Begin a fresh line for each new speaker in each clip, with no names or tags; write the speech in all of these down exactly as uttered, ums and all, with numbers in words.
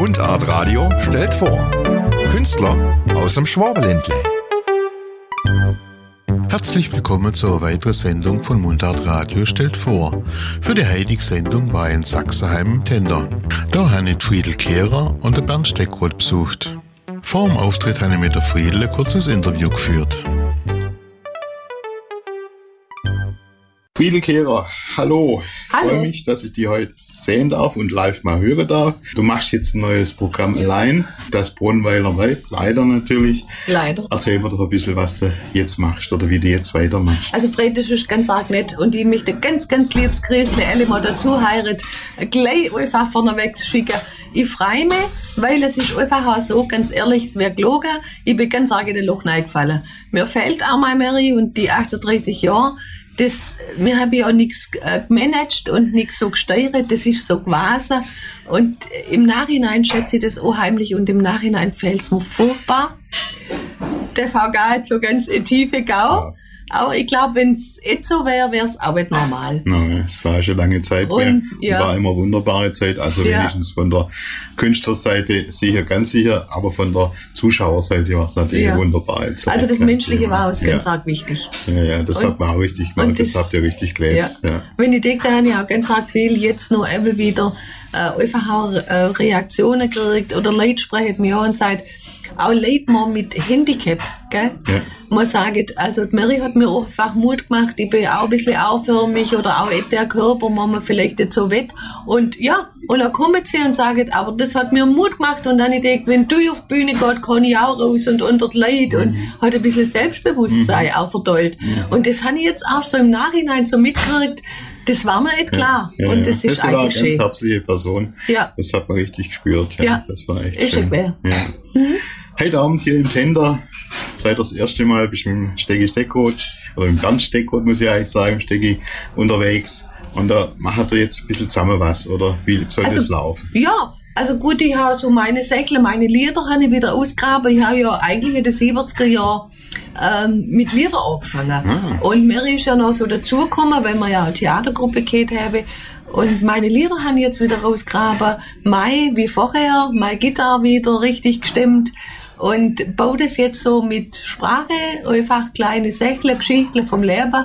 Mundart Radio stellt vor. Künstler aus dem Schwabenländle.
Herzlich willkommen zur weiteren Sendung von Mundart Radio stellt vor. Für die heutige Sendung war ich in Sachsenheim im Tender. Da habe ich Friedel Kehrer und den Bernd Steckroth besucht. Vor dem Auftritt habe ich mit der Friedel ein kurzes Interview geführt.
Friedel Kehrer, hallo. Ich
Hallo.
freue mich, dass ich dich heute sehen darf und live mal hören darf. Du machst jetzt ein neues Programm allein, das Bronnweiler Weib, leider natürlich.
Leider.
Erzähl mir doch ein bisschen, was du jetzt machst oder wie du jetzt weitermachst.
Also Fred, das ist ganz arg nett und ich möchte ganz, ganz liebes Grüßle alle mal dazu heiraten, gleich einfach vorneweg schicken. Ich freue mich, weil es ist einfach auch so, ganz ehrlich, es wäre gelogen, ich bin ganz arg in den Loch reingefallen. Mir fehlt auch meine Mary und die achtunddreißig Jahre. Das, wir haben ja auch nichts äh, gemanagt und nichts so gesteuert, das ist so gewesen. Und im Nachhinein schätze ich das auch heimlich und im Nachhinein fällt es mir furchtbar. Der V G hat so ganz eine tiefe Gau.
Ja.
Aber ich glaube, wenn es jetzt so wäre, wäre es auch nicht normal.
Nein, es war schon lange Zeit
Und,
mehr.
ja.
War immer wunderbare Zeit, also
Ja.
wenigstens von der Künstlerseite sicher, ganz sicher, aber von der Zuschauerseite war es natürlich
Ja.
eine wunderbare Zeit.
Also das
Ja.
Menschliche war uns ganz
ja.
arg wichtig.
Ja, ja, das
Und-
hat man auch richtig
und
gemacht, das,
das-
habt ihr richtig gelebt.
Ja.
Ja.
Wenn ich denke, da habe ich auch ganz arg viel jetzt noch eben wieder äh, einfach auch äh, Reaktionen gekriegt oder Leute sprechen mir an und sagen, auch Leute mal mit Handicap, gell?
Ja.
Man sagt, also die Mary hat mir auch einfach Mut gemacht, ich bin auch ein bisschen aufhörmig oder auch der Körper, wo man vielleicht nicht so wett. Und ja, und dann kommen sie und sagen, aber das hat mir Mut gemacht und dann ich denke, wenn du auf die Bühne gehst, kann ich auch raus und unter die Leute und hat ein bisschen Selbstbewusstsein auch verdollt. Und das habe ich jetzt auch so im Nachhinein so mitgekriegt, das war mir nicht klar.
Ja,
und
ja.
das ist
war eine
eigentlich
ganz
schön.
herzliche Person.
Ja.
Das hat man richtig gespürt. Ja,
Ja.
Das war echt
Ist
schön.
schon quer.
Ja.
Mhm.
Heute Abend hier im Tender, seit das erste Mal bist du mit dem Stecki Steckroth, oder mit dem Bernd Steckroth, muss ich eigentlich sagen, Stecki, unterwegs. Und da macht er jetzt ein bisschen zusammen was, oder wie soll
Also-
das laufen?
Ja, also gut, ich habe so meine Säckle, meine Lieder habe ich wieder ausgegraben. Ich habe ja eigentlich in den siebziger Jahren ähm, mit Lieder angefangen.
Ah.
Und Mary ist ja noch so dazugekommen, weil wir ja eine Theatergruppe gehabt haben. Und meine Lieder habe ich jetzt wieder rausgegraben. Mai, wie vorher, meine Gitarre wieder richtig gestimmt. Und baue das jetzt so mit Sprache, einfach kleine Säckle, Geschichten vom Leben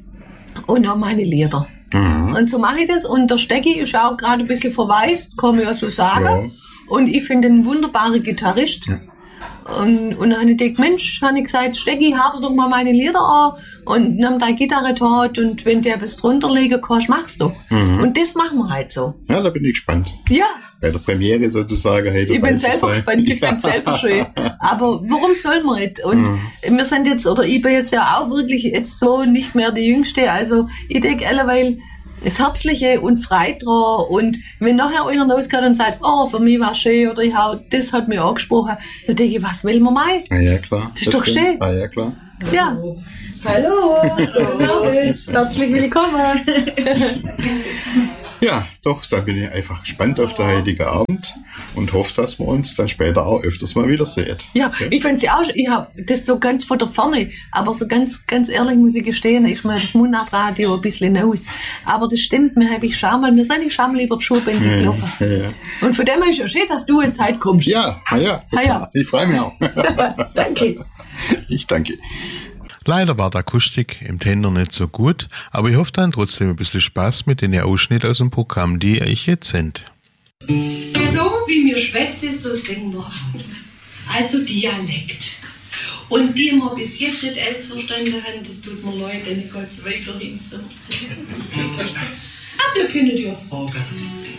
und auch meine Lieder.
Mhm.
Und so mache ich das. Und der Stecki ist auch gerade ein bisschen verwaist, kann man ja so sagen.
Ja.
Und ich finde ihn ein wunderbarer Gitarrist.
Ja.
Und, und dann habe ich gedacht, Mensch, habe ich gesagt, Stecki, harte doch mal meine Lieder an und nimm deine Gitarre dort und wenn du etwas drunter legen kannst, mach's doch.
Mhm.
Und das machen wir halt so.
Ja, da bin ich gespannt.
Ja,
Bei der Premiere sozusagen. Hey,
ich bin selber gespannt, ich finde es selber schön. Aber warum soll man nicht? Und
Mhm.
wir sind jetzt, oder ich bin jetzt ja auch wirklich jetzt so nicht mehr die Jüngste. Also ich denke alleweil das Herzliche und frei dran. Und wenn nachher einer rausgeht und sagt, oh, für mich war es schön oder ich hab, das hat mich angesprochen, dann denke ich, was will man mal?
Ja, ja, klar.
Das ist doch
stimmt.
schön.
Ah, ja, klar.
Ja. Hallo, guten Abend, herzlich willkommen.
Ja, doch, da bin ich einfach gespannt auf den heutigen Abend und hoffe, dass wir uns dann später auch öfters mal wiedersehen.
Ja, ich finde sie auch, ich habe das so ganz von der Ferne, aber so ganz, ganz ehrlich muss ich gestehen, ist mir das Mundartradio ein bisschen aus. Aber das stimmt, mir habe ich schon mal, wir sind schon mal über die Schulbänke
Ja,
gelaufen.
ja, ja.
Und von dem ist ja schön, dass du jetzt heute kommst.
Ja, na ja,
Ah, ja.
klar. Ich freue mich auch.
Danke.
Ich danke.
Leider war die Akustik im Tender nicht so gut, aber ich hoffe dann trotzdem ein bisschen Spaß mit den Ausschnitten aus dem Programm, die ich jetzt sind.
So wie wir schwätzen, so singen wir auch. Also Dialekt. Und die wir bis jetzt nicht alles verstanden haben, das tut mir leid, denn ich kann es weiterhin so. Aber ihr könnt ja fragen.